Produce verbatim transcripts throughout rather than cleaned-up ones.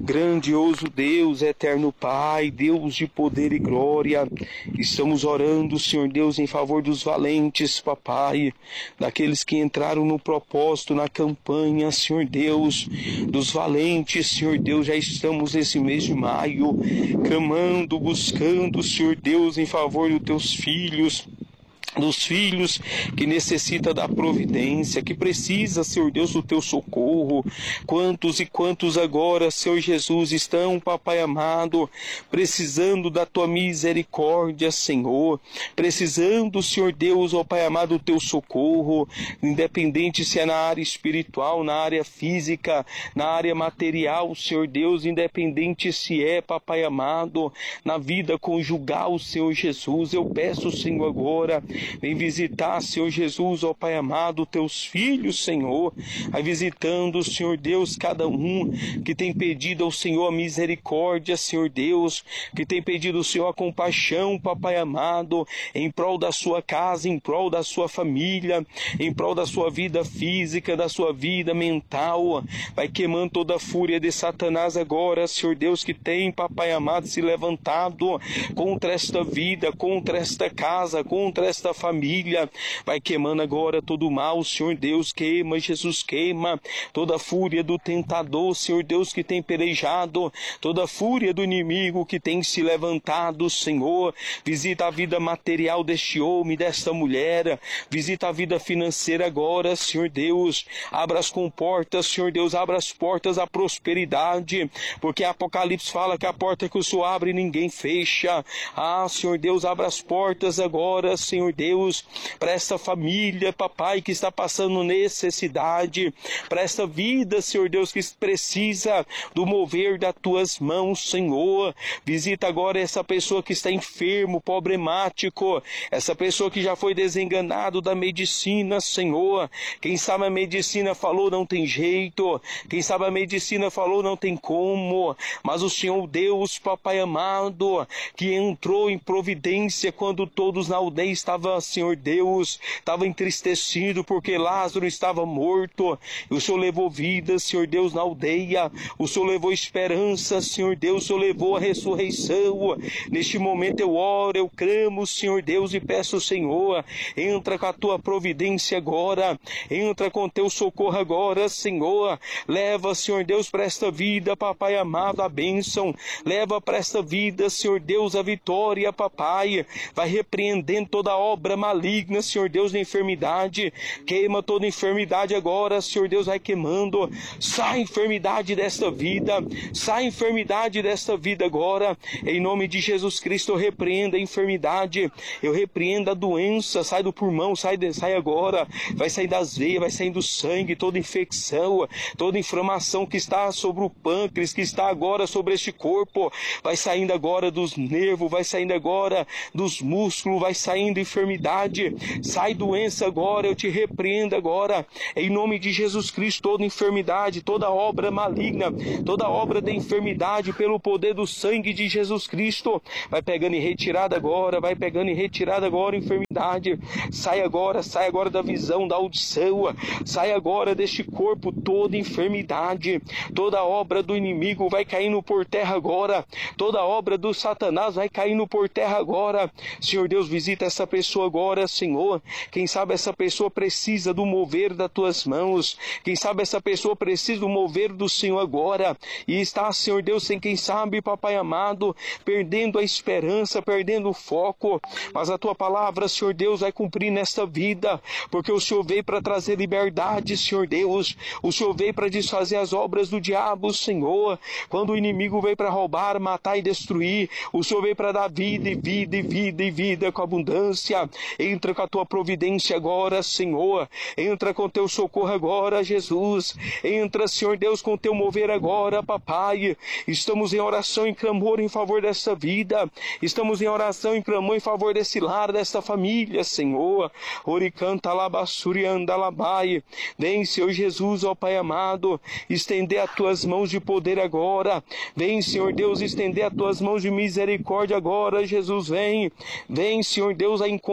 Grandioso Deus, eterno Pai, Deus de poder e glória, estamos orando, Senhor Deus, em favor dos valentes, Papai, daqueles que entraram no propósito, na campanha, Senhor Deus, dos valentes, Senhor Deus, já estamos nesse mês de maio, clamando, buscando, Senhor Deus, em favor dos teus filhos, dos filhos que necessita da providência, que precisa, Senhor Deus, do teu socorro. Quantos e quantos agora, Senhor Jesus, estão, Papai amado, precisando da tua misericórdia, Senhor, precisando, Senhor Deus, ó Pai amado, do teu socorro, independente se é na área espiritual, na área física, na área material, Senhor Deus, independente se é, Papai amado, na vida conjugal, Senhor Jesus, eu peço, Senhor, agora, vem visitar, Senhor Jesus, ó Pai amado, teus filhos, Senhor. Vai visitando, Senhor Deus, cada um que tem pedido ao Senhor a misericórdia, Senhor Deus, que tem pedido ao Senhor a compaixão, Papai amado, em prol da sua casa, em prol da sua família, em prol da sua vida física, da sua vida mental. Vai queimando toda a fúria de Satanás agora, Senhor Deus, que tem, Papai amado, se levantado contra esta vida, contra esta casa, contra esta família, vai queimando agora todo o mal, Senhor Deus, queima, Jesus, queima toda a fúria do tentador, Senhor Deus, que tem pelejado, toda a fúria do inimigo que tem se levantado, Senhor, visita a vida material deste homem, desta mulher, visita a vida financeira agora, Senhor Deus, abra as comportas, Senhor Deus, abra as portas da prosperidade, porque Apocalipse fala que a porta que o Senhor abre ninguém fecha. Ah, Senhor Deus, abra as portas agora, Senhor Deus, para esta família, Papai, que está passando necessidade, para esta vida, Senhor Deus, que precisa do mover das tuas mãos, Senhor. Visita agora essa pessoa que está enfermo, problemático, essa pessoa que já foi desenganado da medicina, Senhor. Quem sabe a medicina falou não tem jeito, quem sabe a medicina falou não tem como, mas o Senhor Deus, Papai amado, que entrou em providência quando todos na aldeia estavam, Senhor Deus, estava entristecido porque Lázaro estava morto. O Senhor levou vida, Senhor Deus, na aldeia. O Senhor levou esperança, Senhor Deus. O Senhor levou a ressurreição. Neste momento eu oro, eu clamo, Senhor Deus, e peço, Senhor, entra com a tua providência agora. Entra com teu socorro agora, Senhor. Leva, Senhor Deus, para esta vida, Papai amado, a bênção. Leva para esta vida, Senhor Deus, a vitória, Papai. Vai repreendendo toda a obra maligna, Senhor Deus, da enfermidade. Queima toda enfermidade agora, Senhor Deus, vai queimando. Sai enfermidade desta vida, sai enfermidade desta vida agora. Em nome de Jesus Cristo, eu repreendo a enfermidade, eu repreendo a doença. Sai do pulmão, sai, de, sai agora. Vai sair das veias, vai sair do sangue, toda infecção, toda inflamação que está sobre o pâncreas, que está agora sobre este corpo. Vai saindo agora dos nervos, vai saindo agora dos músculos, vai saindo enfermidade, sai doença agora, eu te repreendo agora, em nome de Jesus Cristo, toda enfermidade, toda obra maligna, toda obra da enfermidade, pelo poder do sangue de Jesus Cristo, vai pegando em retirada agora, vai pegando em retirada agora, enfermidade, sai agora, sai agora da visão, da audição, sai agora deste corpo, toda enfermidade, toda obra do inimigo vai caindo por terra agora, toda obra do Satanás vai caindo por terra agora. Senhor Deus, visita essa pessoa agora, Senhor. Quem sabe essa pessoa precisa do mover das tuas mãos. Quem sabe essa pessoa precisa do mover do Senhor agora. E está, Senhor Deus, sem quem sabe, Papai amado, perdendo a esperança, perdendo o foco. Mas a tua palavra, Senhor Deus, vai cumprir nesta vida. Porque o Senhor veio para trazer liberdade, Senhor Deus. O Senhor veio para desfazer as obras do diabo, Senhor. Quando o inimigo veio para roubar, matar e destruir, o Senhor veio para dar vida e vida e vida e vida com abundância. Entra com a tua providência agora, Senhor. Entra com teu socorro agora, Jesus. Entra, Senhor Deus, com teu mover agora, Papai. Estamos em oração e clamor em favor dessa vida. Estamos em oração e clamor em favor desse lar, desta família, Senhor. Oricanta labassurianda labai. Vem, Senhor Jesus, ó Pai amado, estender as tuas mãos de poder agora. Vem, Senhor Deus, estender as tuas mãos de misericórdia agora, Jesus, vem. Vem, Senhor Deus, a encontrar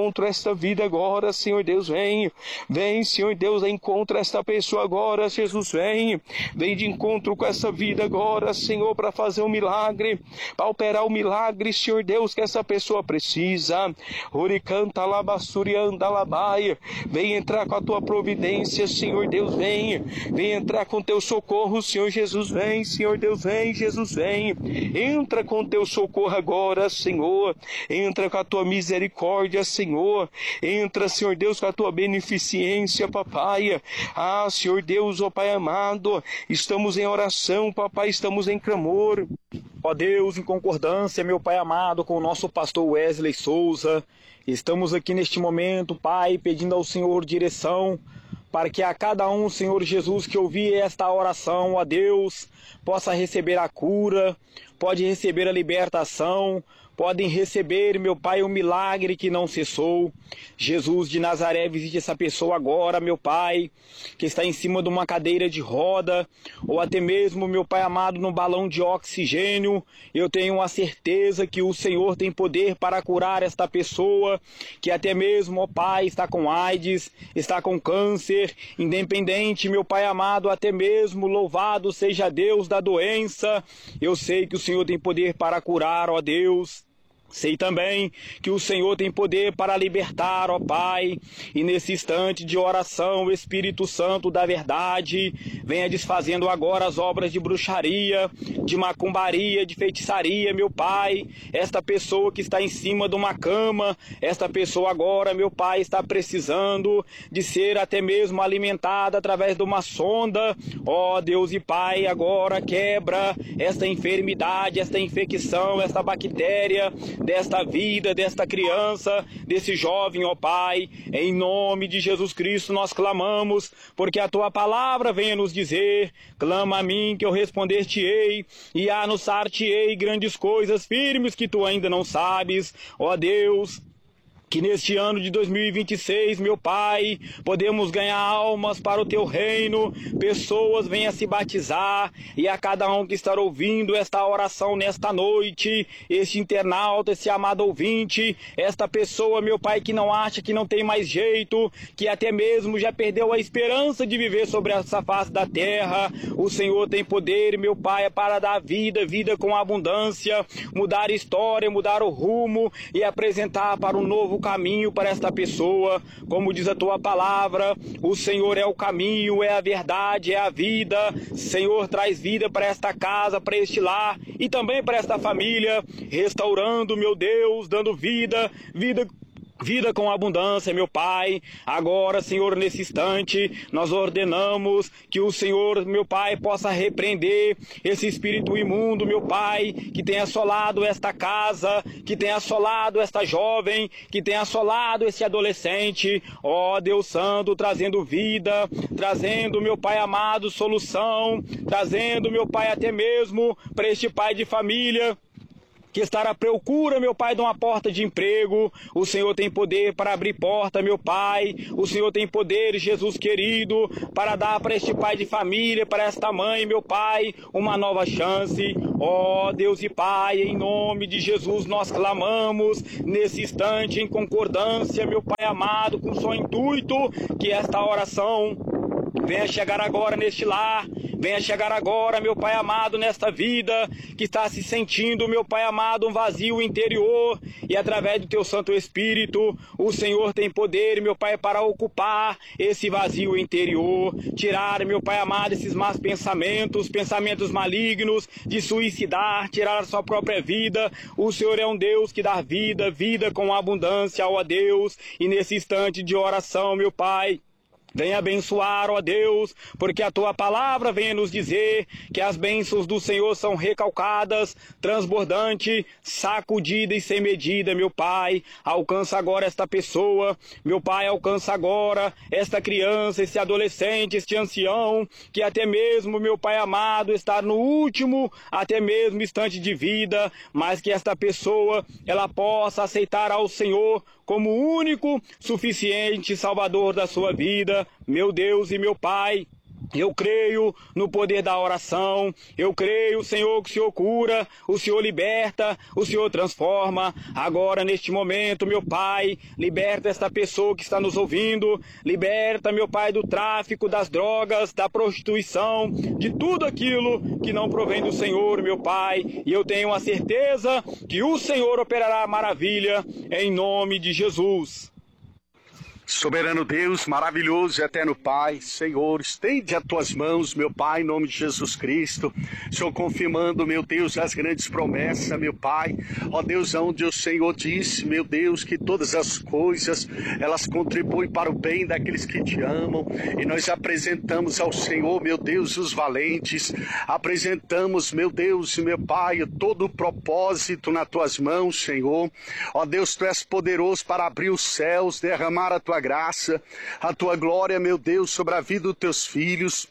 encontro a esta vida agora, Senhor Deus, vem. Vem, Senhor Deus, encontra esta pessoa agora, Jesus, vem. Vem de encontro com essa vida agora, Senhor, para fazer um milagre, para operar o milagre, Senhor Deus, que essa pessoa precisa. Oricanta labassurianda labaia. Vem entrar com a tua providência, Senhor Deus, vem. Vem entrar com teu socorro, Senhor Jesus, vem. Senhor Deus, vem. Jesus, vem. Entra com teu socorro agora, Senhor. Entra com a tua misericórdia, Senhor. Entra, Senhor Deus, com a tua beneficência, papai. Ah, Senhor Deus, ó Pai amado, estamos em oração, papai, estamos em clamor. Ó Deus, em concordância, meu Pai amado, com o nosso pastor Wesley Souza, estamos aqui neste momento, Pai, pedindo ao Senhor direção, para que a cada um, Senhor Jesus, que ouvir esta oração, ó Deus, possa receber a cura, pode receber a libertação, podem receber, meu Pai, um milagre que não cessou. Jesus de Nazaré, visite essa pessoa agora, meu Pai, que está em cima de uma cadeira de roda, ou até mesmo, meu Pai amado, num balão de oxigênio. Eu tenho a certeza que o Senhor tem poder para curar esta pessoa, que até mesmo, ó Pai, está com AIDS, está com câncer, independente, meu Pai amado, até mesmo, louvado seja Deus da doença. Eu sei que o Senhor tem poder para curar, ó Deus. Sei também que o Senhor tem poder para libertar, ó Pai, e nesse instante de oração, o Espírito Santo da verdade venha desfazendo agora as obras de bruxaria, de macumbaria, de feitiçaria, meu Pai. Esta pessoa que está em cima de uma cama, esta pessoa agora, meu Pai, está precisando de ser até mesmo alimentada através de uma sonda. Ó Deus e Pai, agora quebra esta enfermidade, esta infecção, esta bactéria desta vida, desta criança, desse jovem, ó Pai. Em nome de Jesus Cristo nós clamamos, porque a Tua palavra venha nos dizer: clama a mim que eu responder-te-ei, e anunciar-te-ei grandes coisas firmes que Tu ainda não sabes. Ó Deus, que neste ano de dois mil e vinte e seis, meu Pai, podemos ganhar almas para o Teu reino, pessoas venham se batizar, e a cada um que está ouvindo esta oração nesta noite, este internauta, esse amado ouvinte, esta pessoa, meu Pai, que não acha que não tem mais jeito, que até mesmo já perdeu a esperança de viver sobre essa face da terra, o Senhor tem poder, meu Pai, para dar vida, vida com abundância, mudar a história, mudar o rumo e apresentar para um novo caminho para esta pessoa. Como diz a Tua palavra, o Senhor é o caminho, é a verdade, é a vida. Senhor, traz vida para esta casa, para este lar e também para esta família, restaurando, meu Deus, dando vida, vida Vida com abundância, meu Pai. Agora, Senhor, nesse instante, nós ordenamos que o Senhor, meu Pai, possa repreender esse espírito imundo, meu Pai, que tem assolado esta casa, que tem assolado esta jovem, que tem assolado esse adolescente. Ó Deus Santo, trazendo vida, trazendo, meu Pai amado, solução, trazendo, meu Pai, até mesmo para este pai de família que está à procura, meu Pai, de uma porta de emprego. O Senhor tem poder para abrir porta, meu Pai. O Senhor tem poder, Jesus querido, para dar para este pai de família, para esta mãe, meu Pai, uma nova chance. Ó Deus e Pai, em nome de Jesus nós clamamos nesse instante em concordância, meu Pai amado, com o seu intuito, que esta oração venha chegar agora neste lar, venha chegar agora, meu Pai amado, nesta vida que está se sentindo, meu Pai amado, um vazio interior, e através do Teu Santo Espírito, o Senhor tem poder, meu Pai, para ocupar esse vazio interior, tirar, meu Pai amado, esses maus pensamentos, pensamentos malignos, de suicidar, tirar a sua própria vida. O Senhor é um Deus que dá vida, vida com abundância, ó Deus, e nesse instante de oração, meu Pai, venha abençoar, ó Deus, porque a Tua palavra venha nos dizer que as bênçãos do Senhor são recalcadas, transbordante, sacudida e sem medida, meu Pai. Alcança agora esta pessoa, meu Pai, alcança agora esta criança, esse adolescente, este ancião, que até mesmo, meu Pai amado, está no último, até mesmo instante de vida, mas que esta pessoa, ela possa aceitar ao Senhor como único, suficiente Salvador da sua vida. Meu Deus e meu Pai, Eu creio no poder da oração, eu creio, Senhor, que o Senhor cura, o Senhor liberta, o Senhor transforma. Agora, neste momento, meu Pai, liberta esta pessoa que está nos ouvindo, liberta, meu Pai, do tráfico, das drogas, da prostituição, de tudo aquilo que não provém do Senhor, meu Pai. E eu tenho a certeza que o Senhor operará maravilha em nome de Jesus. Soberano Deus, maravilhoso e eterno Pai, Senhor, estende as tuas mãos, meu Pai, em nome de Jesus Cristo. Senhor, confirmando, meu Deus, as grandes promessas, meu Pai. Ó Deus, onde o Senhor disse, meu Deus, que todas as coisas, elas contribuem para o bem daqueles que te amam. E nós apresentamos ao Senhor, meu Deus, os valentes. Apresentamos, meu Deus e meu Pai, todo o propósito nas tuas mãos, Senhor. Ó Deus, tu és poderoso para abrir os céus, derramar a tua graça, a tua glória, meu Deus, sobre a vida dos teus filhos,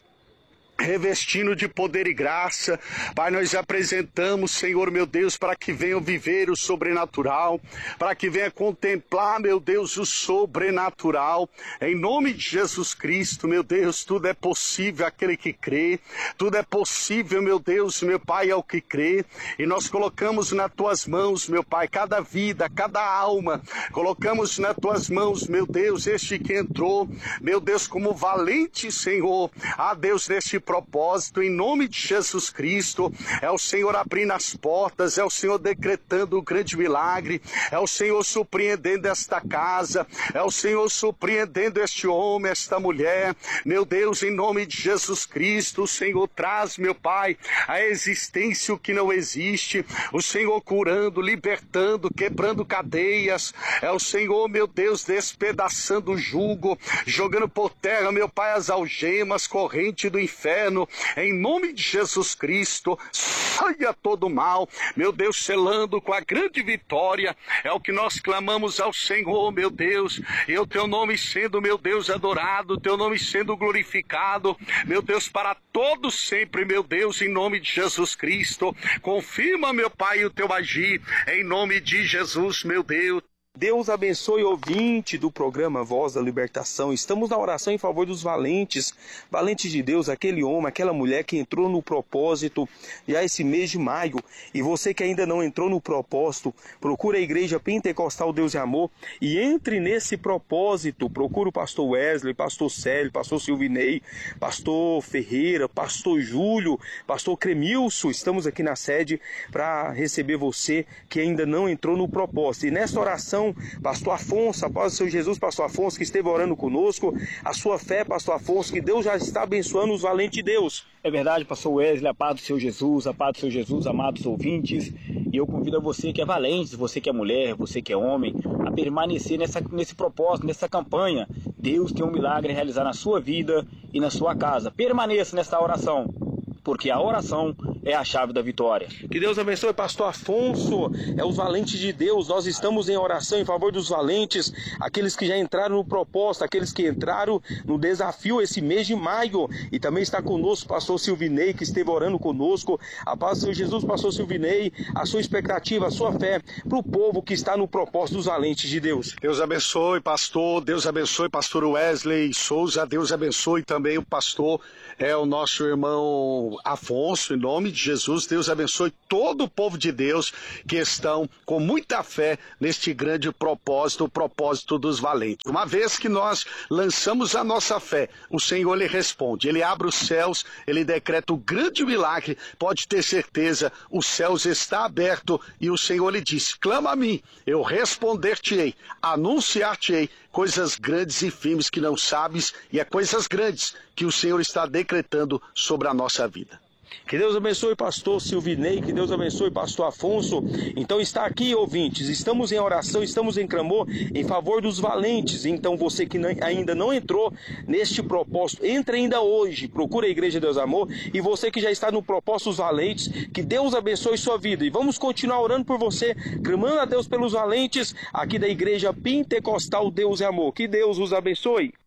revestindo de poder e graça. Pai, nós apresentamos, Senhor, meu Deus, para que venham viver o sobrenatural, para que venham contemplar, meu Deus, o sobrenatural. Em nome de Jesus Cristo, meu Deus, tudo é possível àquele que crê, tudo é possível, meu Deus, meu Pai, ao que crê, e nós colocamos nas tuas mãos, meu Pai, cada vida, cada alma, colocamos nas tuas mãos, meu Deus, este que entrou, meu Deus, como valente, Senhor, a Deus, neste propósito, em nome de Jesus Cristo. É o Senhor abrindo as portas, é o Senhor decretando um grande milagre, é o Senhor surpreendendo esta casa, é o Senhor surpreendendo este homem, esta mulher. Meu Deus, em nome de Jesus Cristo, o Senhor traz, meu Pai, a existência o que não existe, o Senhor curando, libertando, quebrando cadeias, é o Senhor, meu Deus, despedaçando o jugo, jogando por terra, meu Pai, as algemas, corrente do inferno. Em nome de Jesus Cristo, saia todo mal, meu Deus, selando com a grande vitória. É o que nós clamamos ao Senhor, meu Deus, e o teu nome sendo, meu Deus, adorado, o teu nome sendo glorificado, meu Deus, para todos sempre, meu Deus, em nome de Jesus Cristo. Confirma, meu Pai, o teu agir, em nome de Jesus, meu Deus. Deus abençoe o ouvinte do programa Voz da Libertação. Estamos na oração em favor dos valentes, valentes de Deus, aquele homem, aquela mulher que entrou no propósito já esse mês de maio. E você que ainda não entrou no propósito, procura a Igreja Pentecostal Deus e Amor e entre nesse propósito. Procura o pastor Wesley, pastor Célio, pastor Silvinei, pastor Ferreira, pastor Júlio, pastor Cremilson. Estamos aqui na sede para receber você que ainda não entrou no propósito. E nesta oração, pastor Afonso, após o Senhor Jesus, pastor Afonso, que esteve orando conosco, a sua fé, pastor Afonso, que Deus já está abençoando os valentes de Deus. É verdade, pastor Wesley, a paz do Senhor Jesus, a paz do Senhor Jesus, amados ouvintes, e eu convido a você que é valente, você que é mulher, você que é homem, a permanecer nessa, nesse propósito, nessa campanha. Deus tem um milagre a realizar na sua vida e na sua casa. Permaneça nesta oração, porque a oração é a chave da vitória. Que Deus abençoe, pastor Afonso, é os valentes de Deus. Nós estamos em oração em favor dos valentes, aqueles que já entraram no propósito, aqueles que entraram no desafio esse mês de maio. E também está conosco o pastor Silvinei, que esteve orando conosco. A paz do Senhor Jesus, pastor Silvinei, a sua expectativa, a sua fé para o povo que está no propósito dos valentes de Deus. Deus abençoe, pastor, Deus abençoe, pastor Wesley Souza, Deus abençoe também o pastor, é o nosso irmão Afonso, em nome de Jesus. Deus abençoe todo o povo de Deus que estão com muita fé neste grande propósito, o propósito dos valentes. Uma vez que nós lançamos a nossa fé, o Senhor lhe responde, ele abre os céus, ele decreta o grande milagre, pode ter certeza, os céus está aberto e o Senhor lhe diz, clama a mim, eu responder-te-ei, anunciar-te-ei coisas grandes e firmes que não sabes, e é coisas grandes que o Senhor está decretando sobre a nossa vida. Que Deus abençoe, pastor Silvinei, que Deus abençoe, pastor Afonso. Então está aqui, ouvintes, estamos em oração, estamos em clamor em favor dos valentes. Então você que ainda não entrou neste propósito, entre ainda hoje, procura a Igreja Deus Amor. E você que já está no propósito dos valentes, que Deus abençoe sua vida. E vamos continuar orando por você, clamando a Deus pelos valentes aqui da Igreja Pentecostal Deus e Amor. Que Deus os abençoe.